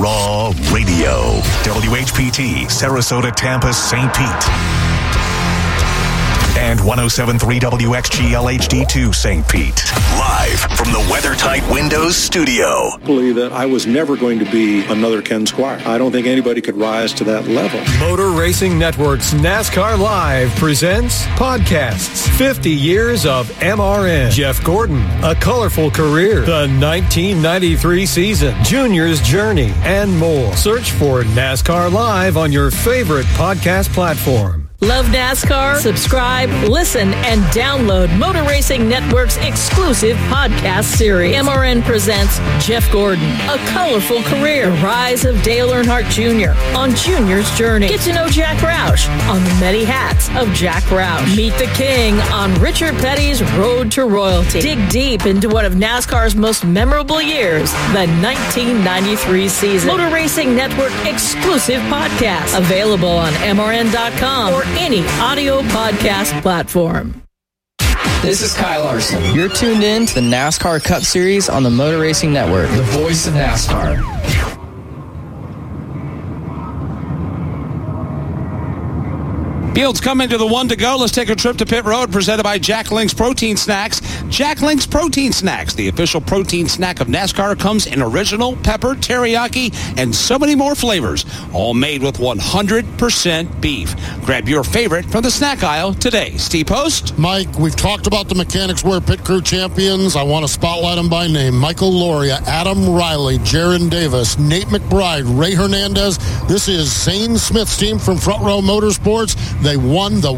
Raw Radio. WHPT, Sarasota, Tampa, St. Pete. And 107.3 WXGL HD2 St. Pete. Live from the WeatherTight Windows studio. I believe that I was never going to be another Ken Squire. I don't think anybody could rise to that level. Motor Racing Network's NASCAR Live presents podcasts. 50 years of MRN. Jeff Gordon, A Colorful Career. The 1993 season. Junior's Journey. And more. Search for NASCAR Live on your favorite podcast platform. Love NASCAR? Subscribe, listen, and download Motor Racing Network's exclusive podcast series. MRN presents Jeff Gordon, A Colorful Career. The Rise of Dale Earnhardt Jr. on Junior's Journey. Get to know Jack Roush on the many hats of Jack Roush. Meet the King on Richard Petty's Road to Royalty. Dig deep into one of NASCAR's most memorable years, the 1993 season. Motor Racing Network exclusive podcast. Available on MRN.com or any audio podcast platform. This is Kyle Larson. You're tuned in to the NASCAR Cup Series on the Motor Racing Network, the voice of NASCAR. Fields coming to the one to go. Let's take a trip to pit road, presented by Jack Link's Protein Snacks. Jack Link's Protein Snacks, the official protein snack of NASCAR, comes in original, pepper, teriyaki, and so many more flavors, all made with 100% beef. Grab your favorite from the snack aisle today. Steve Post. Mike, we've talked about the Mechanics Wear Pit Crew champions. I want to spotlight them by name. Michael Loria, Adam Riley, Jaron Davis, Nate McBride, Ray Hernandez. This is Zane Smith's team from Front Row Motorsports. They won the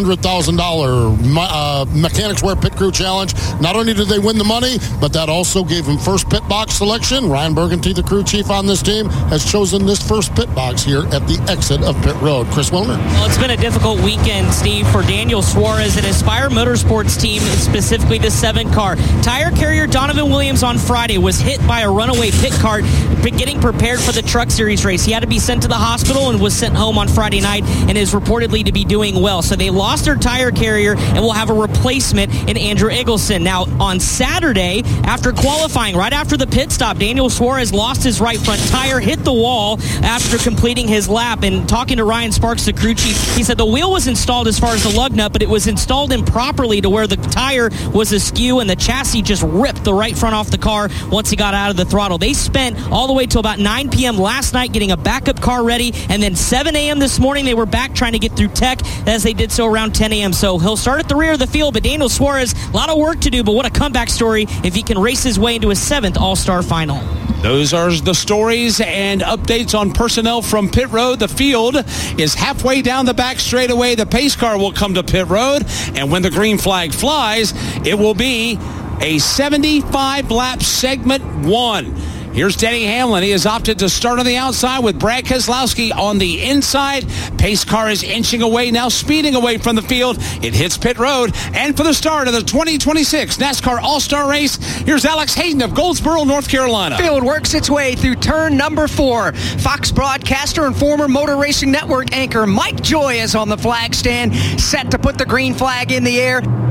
$100,000 Mechanics Wear Pit Crew Challenge. Not only did they win the money, but that also gave them first pit box selection. Ryan Burgundy, the crew chief on this team, has chosen this first pit box here at the exit of pit road. Chris Wilner. Well, it's been a difficult weekend, Steve, for Daniel Suarez and Aspire Motorsports team, specifically the 7 car. Tire carrier Donovan Williams on Friday was hit by a runaway pit cart getting prepared for the Truck Series race. He had to be sent to the hospital and was sent home on Friday night and is reportedly to be doing well. So they lost their tire carrier and will have a replacement in Andrew Eggleston. Now, on Saturday, after qualifying, right after the pit stop, Daniel Suarez lost his right front tire, hit the wall after completing his lap. And talking to Ryan Sparks, the crew chief, he said the wheel was installed as far as the lug nut, but it was installed improperly to where the tire was askew and the chassis just ripped the right front off the car once he got out of the throttle. They spent all the way till about 9 p.m. last night getting a backup car ready, and then 7 a.m. this morning they were back trying to get through tech as they did so around 10 a.m. So he'll start at the rear of the field, but Daniel Suarez, a lot of work to do, but what a comeback story if he can race his way into his 7th All-Star final. Those are the stories and updates on personnel from pit road. The field is halfway down the back straightaway. The pace car will come to pit road, and when the green flag flies, it will be a 75-lap segment 1. Here's Denny Hamlin. He has opted to start on the outside with Brad Keselowski on the inside. Pace car is inching away, now speeding away from the field. It hits pit road. And for the start of the 2026 NASCAR All-Star Race, here's Alex Hayden of Goldsboro, North Carolina. Field works its way through turn number 4. Fox broadcaster and former Motor Racing Network anchor Mike Joy is on the flag stand, set to put the green flag in the air.